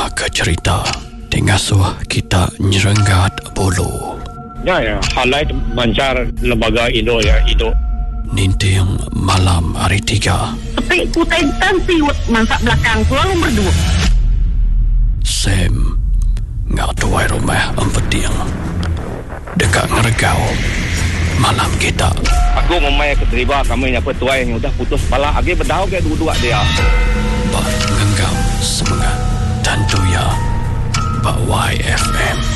ke cerita Tingasuh kita nyerenggat bulu. Ya, highlight mancar lembaga Indo ya, Indo. Ninting malam hari 3. Tapi kutai tansi masak belakang selalu berdua. Sam ngak tuai rumah empetiang dekat ngeregau malam kita. Aku memang keterima kami yang petuai yang udah putus kepala. Agi berdau ke dua-dua dia. Bak ngenggam semangat dan tuya Bak YFM.